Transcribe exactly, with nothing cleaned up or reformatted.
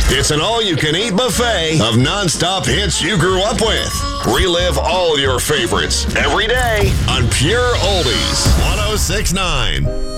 It's an all-you-can-eat buffet of non-stop hits you grew up with. Relive all your favorites every day on Pure Oldies one oh six point nine.